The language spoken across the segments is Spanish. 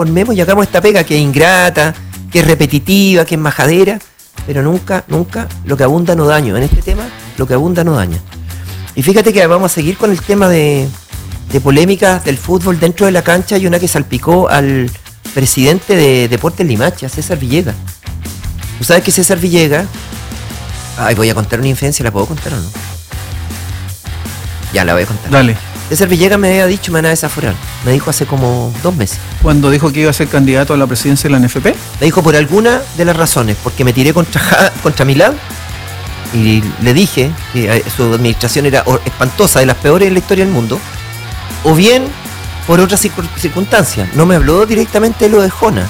formemos y hagamos esta pega que es ingrata, que es repetitiva, que es majadera, pero nunca lo que abunda no daña. En este tema, lo que abunda no daña. Y fíjate que vamos a seguir con el tema de polémicas del fútbol dentro de la cancha. Hay una que salpicó al presidente de Deportes Limache, a César Villegas. ¿Tú sabes que César Villegas? Ay, voy a contar una infidencia, ¿la puedo contar o no? Ya la voy a contar. Dale. César Villegas me había dicho, me van a desaforar. Me dijo hace como 2 meses. Cuando dijo que iba a ser candidato a la presidencia de la NFP. Me dijo por alguna de las razones, porque me tiré contra Milad y le dije que su administración era espantosa, de las peores en la historia del mundo, o bien por otras circunstancias. No me habló directamente de lo de Jona,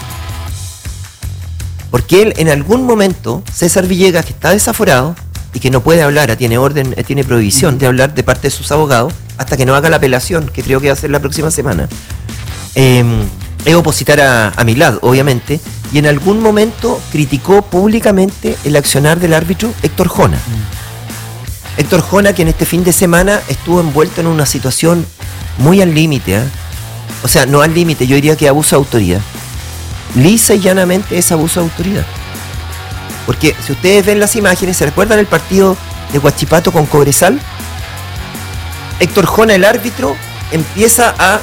porque él en algún momento, César Villegas, que está desaforado y que no puede hablar, tiene prohibición de hablar de parte de sus abogados hasta que no haga la apelación, que creo que va a ser la próxima semana, es opositar a Milad, obviamente, y en algún momento criticó públicamente el accionar del árbitro Héctor Jona. Héctor Jona, que en este fin de semana estuvo envuelto en una situación muy al límite, o sea, no al límite, yo diría que abuso de autoridad. Lisa y llanamente es abuso de autoridad. Porque si ustedes ven las imágenes, ¿se recuerdan el partido de Huachipato con Cobresal? Héctor Jona, el árbitro, empieza a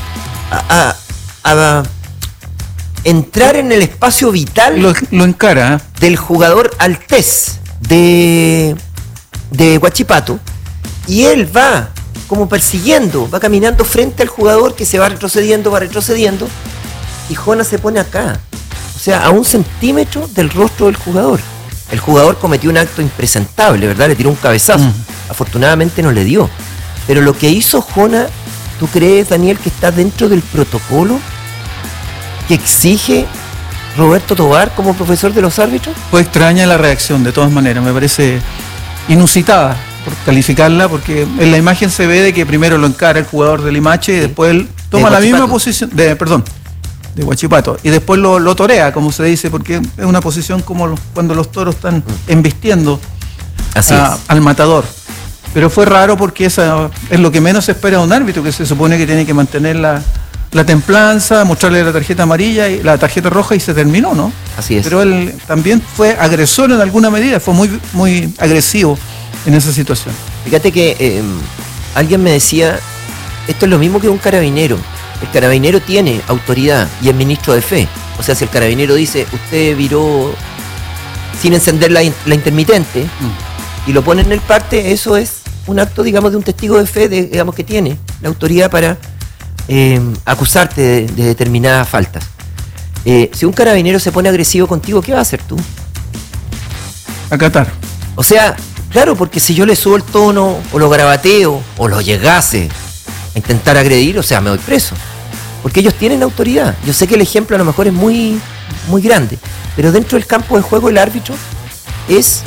entrar en el espacio vital. Lo encara, del jugador Altés de Huachipato, y él va como persiguiendo, va caminando frente al jugador que se va retrocediendo, y Jona se pone acá, o sea, a 1 centímetro del rostro del jugador. El jugador cometió un acto impresentable, ¿verdad? Le tiró un cabezazo. Afortunadamente no le dio. Pero lo que hizo Jona, ¿tú crees, Daniel, que está dentro del protocolo que exige Roberto Tobar como profesor de los árbitros? Fue extraña la reacción, de todas maneras, me parece inusitada por calificarla, porque en la imagen se ve de que primero lo encara el jugador de Limache y después él toma la misma posición, de Huachipato, y después lo torea, como se dice, porque es una posición como cuando los toros están embistiendo al matador. Pero fue raro porque esa es lo que menos se espera de un árbitro, que se supone que tiene que mantener la templanza, mostrarle la tarjeta amarilla y la tarjeta roja, y se terminó, ¿no? Así es. Pero él también fue agresor en alguna medida, fue muy agresivo en esa situación. Fíjate que alguien me decía, esto es lo mismo que un carabinero. El carabinero tiene autoridad y es ministro de fe. O sea, si el carabinero dice, usted viró sin encender la intermitente y lo pone en el parte, eso es un acto, digamos, de un testigo de fe, digamos, que tiene la autoridad para acusarte de determinadas faltas. Si un carabinero se pone agresivo contigo, ¿qué vas a hacer tú? Acatar. O sea, claro, porque si yo le subo el tono o lo garabateo o lo llegase a intentar agredir, o sea, me voy preso. Porque ellos tienen autoridad. Yo sé que el ejemplo a lo mejor es muy grande, pero dentro del campo de juego el árbitro es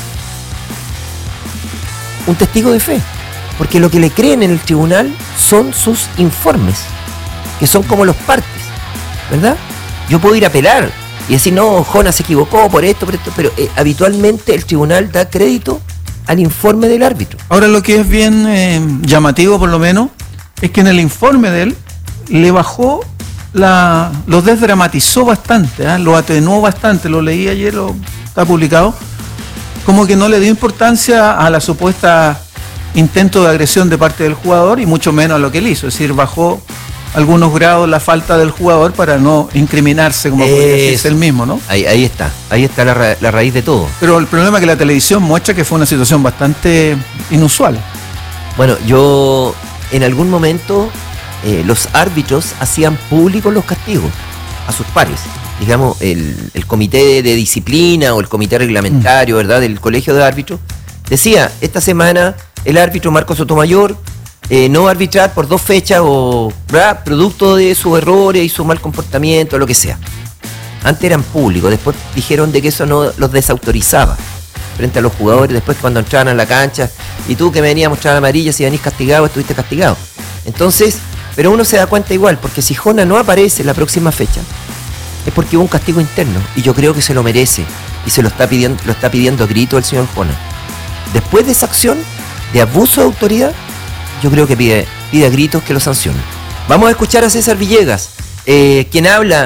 un testigo de fe. Porque lo que le creen en el tribunal son sus informes, que son como los partes, ¿verdad? Yo puedo ir a apelar y decir, no, Jona se equivocó por esto, pero habitualmente el tribunal da crédito al informe del árbitro. Ahora, lo que es bien llamativo, por lo menos, es que en el informe de él le bajó, lo desdramatizó bastante, lo atenuó bastante, lo leí ayer, está publicado, como que no le dio importancia a la supuesta intento de agresión de parte del jugador y mucho menos a lo que él hizo, es decir, bajó algunos grados la falta del jugador para no incriminarse, como podría decirse él mismo, ¿no? Ahí está la raíz de todo. Pero el problema es que la televisión muestra que fue una situación bastante inusual. Bueno, yo en algún momento los árbitros hacían públicos los castigos a sus pares. Digamos, el comité de disciplina o el comité reglamentario, ¿verdad?, del colegio de árbitros, decía, esta semana el árbitro Marcos Sotomayor no va a arbitrar por 2 fechas o, ¿verdad?, producto de sus errores y su mal comportamiento, lo que sea. Antes eran públicos, después dijeron de que eso no los desautorizaba frente a los jugadores, después cuando entraban a la cancha, y tú que me venías a mostrar amarilla, si venís castigado, estuviste castigado. Entonces, pero uno se da cuenta igual, porque si Jona no aparece en la próxima fecha, es porque hubo un castigo interno, y yo creo que se lo merece, y se lo está pidiendo a grito el señor Jona. Después de esa acción de abuso de autoridad, yo creo que pide a gritos que lo sancionen. Vamos a escuchar a César Villegas, quien habla